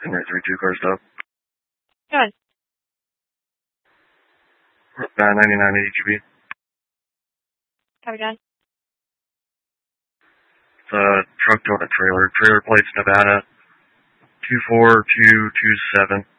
Right, 3-2 car stop. Good. 999 HB. Copy, John. It's a truck towing a trailer. Trailer plates Nevada 24227.